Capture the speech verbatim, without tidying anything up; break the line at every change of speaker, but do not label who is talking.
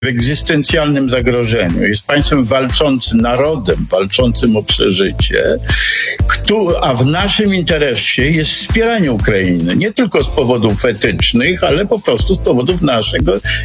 w egzystencjalnym zagrożeniu. Jest państwem walczącym, narodem walczącym o przeżycie, a w naszym interesie jest wspieranie Ukrainy. Nie tylko z powodów etycznych, ale po prostu z powodów naszego